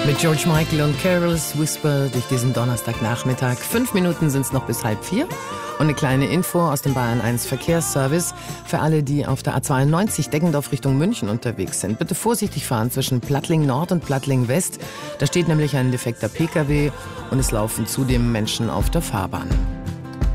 Mit George Michael und Carol's Whisper durch diesen Donnerstagnachmittag. 5 Minuten sind es noch bis 3:30. Und eine kleine Info aus dem Bayern 1 Verkehrsservice für alle, die auf der A92 Deggendorf Richtung München unterwegs sind. Bitte vorsichtig fahren zwischen Plattling Nord und Plattling West. Da steht nämlich ein defekter Pkw und es laufen zudem Menschen auf der Fahrbahn.